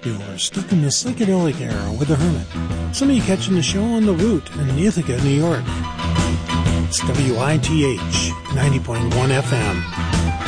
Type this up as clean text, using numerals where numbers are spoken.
You're stuck in the psychedelic era with the Hermit. Some of you catching the show on The Root in Ithaca, New York. It's WITH 90.1 FM.